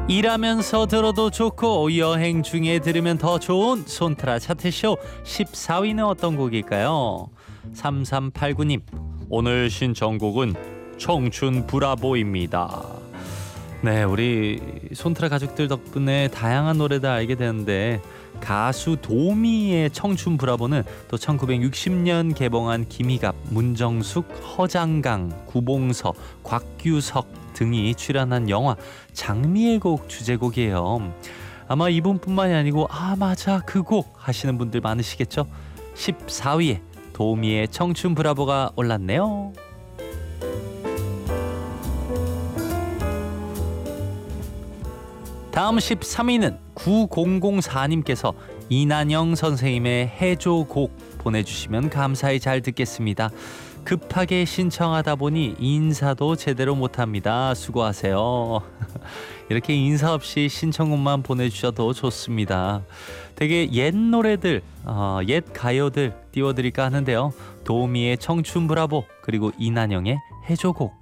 일하면서 들어도 좋고 여행 중에 들으면 더 좋은 손트라 차트쇼 14위는 어떤 곡일까요? 3389님, 오늘 신청곡은 청춘 브라보입니다. 네, 우리 손트라 가족들 덕분에 다양한 노래들 알게 되는데 가수 도미의 청춘 브라보는 또 1960년 개봉한 김희갑, 문정숙, 허장강, 구봉서, 곽규석 등이 출연한 영화 장미의 곡 주제곡이에요. 아마 이분뿐만이 아니고 맞아 그 곡 하시는 분들 많으시겠죠? 14위에 도미의 청춘 브라보가 올랐네요. 다음 13위는 9004님께서 이난영 선생님의 해조 곡 보내주시면 감사히 잘 듣겠습니다. 급하게 신청하다 보니 인사도 제대로 못합니다. 수고하세요. 이렇게 인사 없이 신청곡만 보내주셔도 좋습니다. 되게 옛 노래들, 옛 가요들 띄워드릴까 하는데요. 도우미의 청춘 브라보 그리고 이난영의 해조곡